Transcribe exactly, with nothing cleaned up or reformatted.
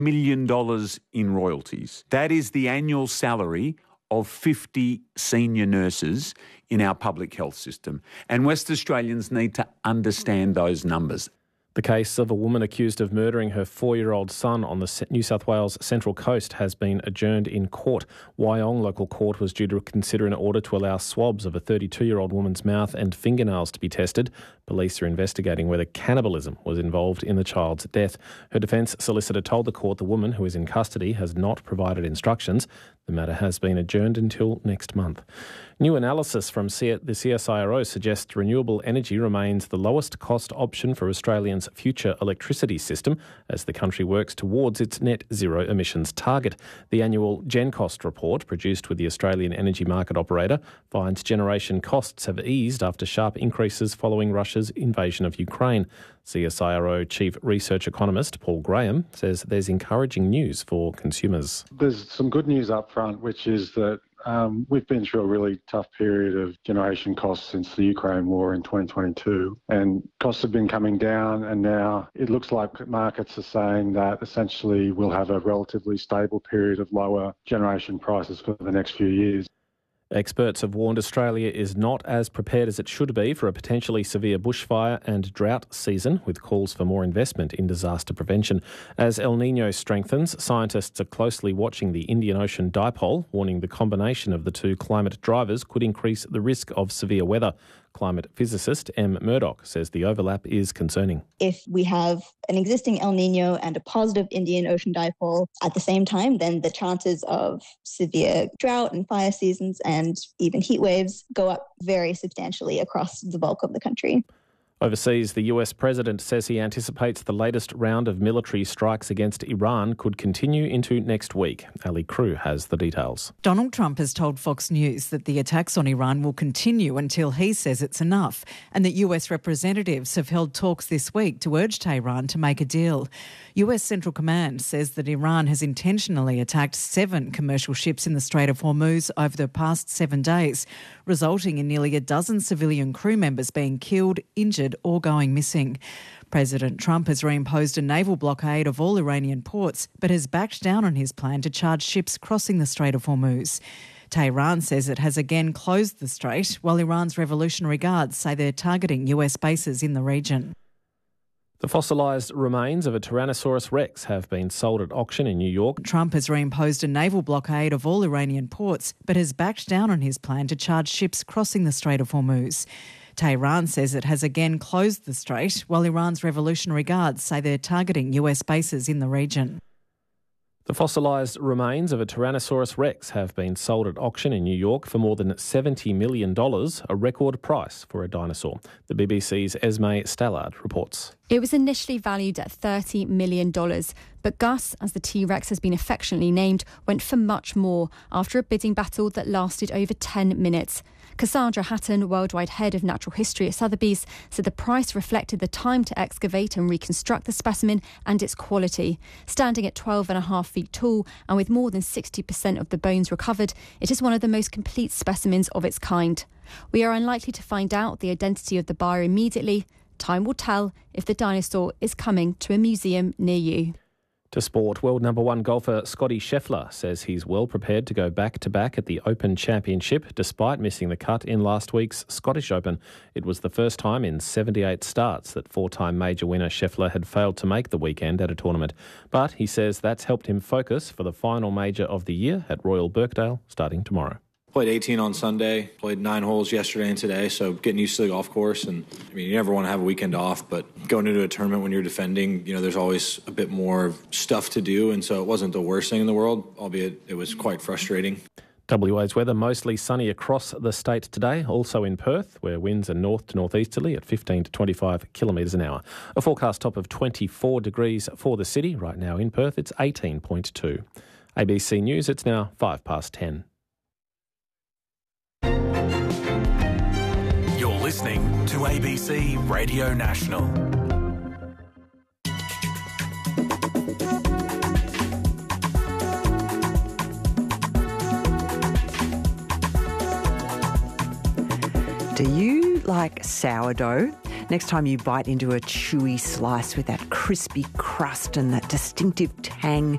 million dollars in royalties. That is the annual salary of fifty senior nurses in our public health system. And West Australians need to understand those numbers. The case of a woman accused of murdering her four-year-old son on the New South Wales Central Coast has been adjourned in court. Wyong local court was due to consider an order to allow swabs of a thirty-two-year-old woman's mouth and fingernails to be tested. Police are investigating whether cannibalism was involved in the child's death. Her defence solicitor told the court the woman, who is in custody, has not provided instructions. The matter has been adjourned until next month. New analysis from C- the C S I R O suggests renewable energy remains the lowest cost option for Australians' future electricity system as the country works towards its net zero emissions target. The annual GenCost report, produced with the Australian Energy Market Operator, finds generation costs have eased after sharp increases following Russia's invasion of Ukraine. C S I R O Chief Research Economist Paul Graham says there's encouraging news for consumers. There's some good news up front, which is that um, we've been through a really tough period of generation costs since the Ukraine war in twenty twenty-two, and costs have been coming down, and now it looks like markets are saying that essentially we'll have a relatively stable period of lower generation prices for the next few years. Experts have warned Australia is not as prepared as it should be for a potentially severe bushfire and drought season, with calls for more investment in disaster prevention. As El Niño strengthens, scientists are closely watching the Indian Ocean dipole, warning the combination of the two climate drivers could increase the risk of severe weather. Climate physicist Em Murdoch says the overlap is concerning. If we have an existing El Niño and a positive Indian Ocean dipole at the same time, then the chances of severe drought and fire seasons and even heat waves go up very substantially across the bulk of the country. Overseas, the U S president says he anticipates the latest round of military strikes against Iran could continue into next week. Ali Crew has the details. Donald Trump has told Fox News that the attacks on Iran will continue until he says it's enough, and that U S representatives have held talks this week to urge Tehran to make a deal. U S Central Command says that Iran has intentionally attacked seven commercial ships in the Strait of Hormuz over the past seven days, resulting in nearly a dozen civilian crew members being killed, injured or going missing. President Trump has reimposed a naval blockade of all Iranian ports, but has backed down on his plan to charge ships crossing the Strait of Hormuz. Tehran says it has again closed the strait, while Iran's Revolutionary Guards say they're targeting U S bases in the region. The fossilised remains of a Tyrannosaurus rex have been sold at auction in New York. Trump has reimposed a naval blockade of all Iranian ports, but has backed down on his plan to charge ships crossing the Strait of Hormuz. Tehran says it has again closed the strait, while Iran's Revolutionary Guards say they're targeting U S bases in the region. The fossilised remains of a Tyrannosaurus rex have been sold at auction in New York for more than seventy million dollars, a record price for a dinosaur. The B B C's Esme Stallard reports. It was initially valued at thirty million dollars, but Gus, as the T-Rex has been affectionately named, went for much more after a bidding battle that lasted over ten minutes. Cassandra Hatton, worldwide head of natural history at Sotheby's, said the price reflected the time to excavate and reconstruct the specimen and its quality. Standing at twelve and a half feet tall and with more than sixty percent of the bones recovered, it is one of the most complete specimens of its kind. We are unlikely to find out the identity of the buyer immediately. Time will tell if the dinosaur is coming to a museum near you. To sport, world number one golfer Scotty Scheffler says he's well prepared to go back-to-back at the Open Championship despite missing the cut in last week's Scottish Open. It was the first time in seventy-eight starts that four-time major winner Scheffler had failed to make the weekend at a tournament. But he says that's helped him focus for the final major of the year at Royal Birkdale starting tomorrow. Played eighteen on Sunday, played nine holes yesterday and today, so getting used to the golf course. And I mean, you never want to have a weekend off, but going into a tournament when you're defending, you know, there's always a bit more stuff to do, and so it wasn't the worst thing in the world, albeit it was quite frustrating. W A's weather mostly sunny across the state today, also in Perth, where winds are north to northeasterly at fifteen to twenty-five kilometres an hour. A forecast top of twenty-four degrees for the city. Right now in Perth, it's eighteen point two. A B C News, it's now five past ten. You're listening to A B C Radio National. Do you like sourdough? Next time you bite into a chewy slice with that crispy crust and that distinctive tang